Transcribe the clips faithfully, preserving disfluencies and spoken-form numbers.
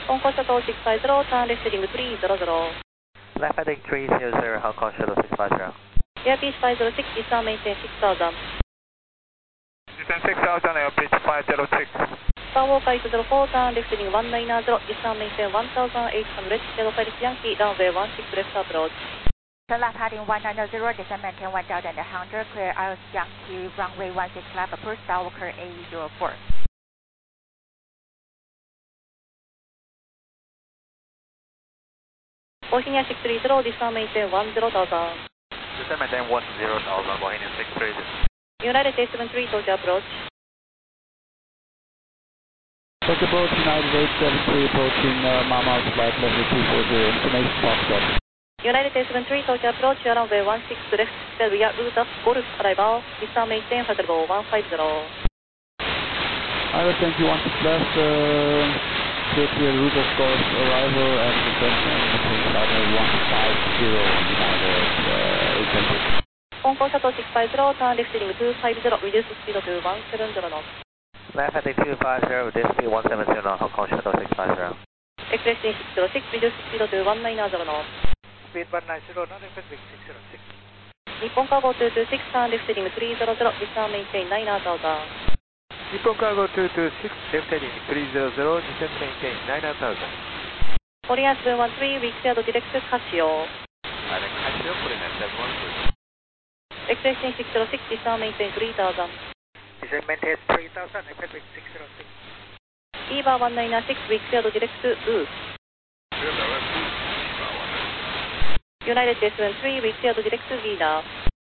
Hong Kong Shuttle six five zero, turn left heading three zero zero. Left heading three zero zero, Hong Kong Shuttle six five zero. Airbus five zero six, descend maintain six thousand. Descend six thousand, Airbus five zero six. Skywalker eight zero four, turn left heading one nine zero, descend maintain one thousand eight hundred, Shadow Pilot Yankee, runway one six left approach. Turn left heading one nine zero, descend maintain one thousand eight hundred, clear I O S Yankee, runway one six left approach, Skywalker eight zero four. Bohemia six three zero, descend maintain one zero thousand. Descend maintain one zero thousand, Bohemia six three zero. United eight seven three, Tokyo approach. Tokyo approach, United eight seven three approaching uh, Mama flight level two four zero, information Foxtrot. United eight seven three, Tokyo approach, runway one six left, clear via route of Golf arrival, descend maintain five zero one five zero. I will thank you one six left, uh, clear via route of Golf arrival and attention between flight level one five zero, United uh, eight seven three. Hong Kong Shuttle six five zero, turn left heading two five zero, reduce speed to one seven zero knots. Left heading two five zero, reduce speed one seven zero, Hong Kong Shuttle six five zero. Expressing six zero six, reduce speed to one nine zero knots. Speed one nine zero, not effective six zero six. Nippon Cargo two two six, turn left heading three zero zero, descend maintain nine thousand. Nippon Cargo two two six, left heading three zero zero, descend maintain nine thousand. Korean seven one three, weak shadow direct Casio. Direct Casio, Korean seven one three. Expressing six zero six, descend maintain three thousand. Descend maintain three thousand, effective six zero six. Eva one nine six, weak shadow direct Boost. United eight seven three, weak shadow direct Vina.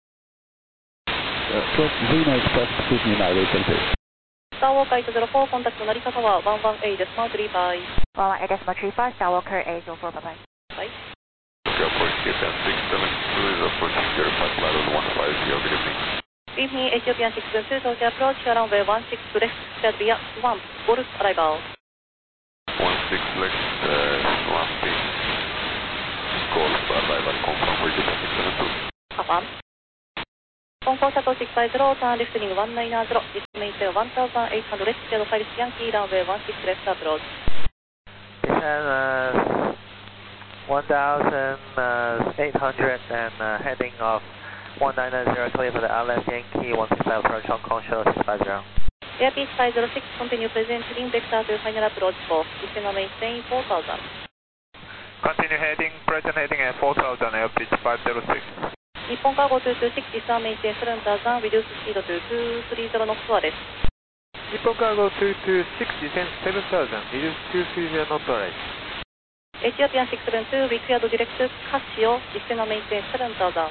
Uh, First Vina Express, excuse me, United eight seven three. Skywalker eight zero four, contact Narita Tower one one eight decimal three five. one one eight decimal three five, Skywalker eight zero four, bye bye. Bye. Tokyo approach Japan six seven two is approaching Verify flight on one five zero, good evening. Good evening, Ethiopian six seven two, Tokyo approach, runway one six left, clear via one, Golf arrival. one six left, uh, one six, Golf arrival, confirm for Japan six seven two. Confirm. Hong Kong Shuttle six five zero, turn left heading one nine zero, descend maintain one thousand eight hundred, Shadow Pilot Yankee, runway one six left approach. Descend uh, one thousand eight hundred and uh, heading of one nine zero, clear for the L S Yankee one six five approach, Hong Kong Shuttle six five zero. Airbus five zero six, continue present, link vector to final approach for, descend maintain four thousand. Continue heading, present heading at four thousand, Airbus five zero six. Nippon Cargo two two six, descend maintain seven thousand, reduce speed to two three zero knots wireless. Nippon Cargo two two six, descend seven thousand, reduce two three zero knot rate. Ethiopian six seven two, weak shadow direct Casio, descend maintain seven thousand.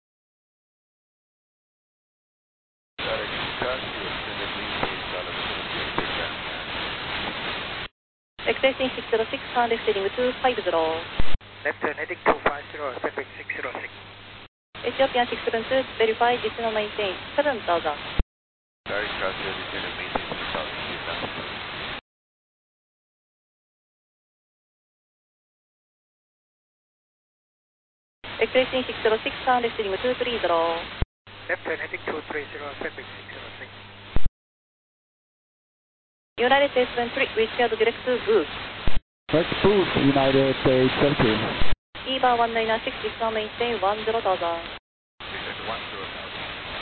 Direct Casio, descend maintain seven thousand. Expressing six zero six, turn left heading two five zero. Left turn heading two five zero, effective six zero six. Ethiopian six seven two, verify, descend maintain seven thousand. Direct Casio, descend maintain seven thousand, Japan. Expressing six zero six, turn left heading two three zero. Left turn heading two three zero, effective six zero six. United eight seven three, weak shadow direct Boost. Let's boost United eight seven three. Eva one nine six, descend maintain one zero thousand.